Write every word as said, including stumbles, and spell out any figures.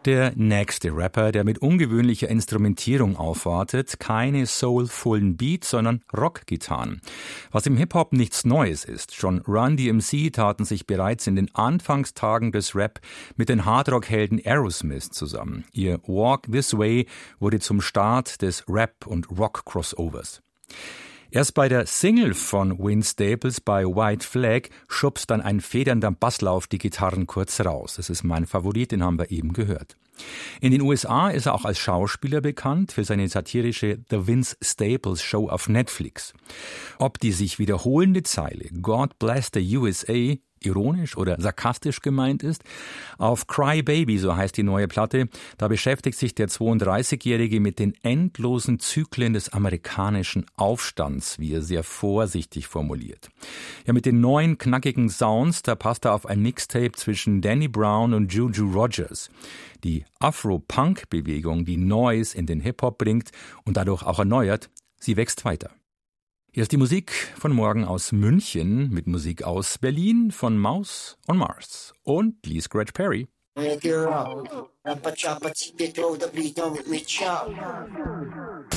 Der nächste Rapper, der mit ungewöhnlicher Instrumentierung aufwartet, keine soulvollen Beats, sondern Rockgitarren. Was im Hip-Hop nichts Neues ist. Schon Run D M C taten sich bereits in den Anfangstagen des Rap mit den Hardrock-Helden Aerosmith zusammen. Ihr Walk This Way wurde zum Start des Rap- und Rock-Crossovers. Erst bei der Single von Vince Staples bei White Flag schubst dann ein federnder Basslauf die Gitarren kurz raus. Das ist mein Favorit, den haben wir eben gehört. In den U S A ist er auch als Schauspieler bekannt für seine satirische The Vince Staples Show auf Netflix. Ob die sich wiederholende Zeile God Bless the U S A ironisch oder sarkastisch gemeint ist. Auf Cry Baby, so heißt die neue Platte, da beschäftigt sich der zweiunddreißigjährige mit den endlosen Zyklen des amerikanischen Aufstands, wie er sehr vorsichtig formuliert. Ja, mit den neuen knackigen Sounds, da passt er auf ein Mixtape zwischen Danny Brown und Juju Rogers. Die Afro-Punk-Bewegung, die Neues in den Hip-Hop bringt und dadurch auch erneuert, sie wächst weiter. Hier ist die Musik von morgen aus München mit Musik aus Berlin von Mouse on Mars und Lee Scratch Perry. Make it rock. Rappa choppa, keep it low, the beat don't make me chop.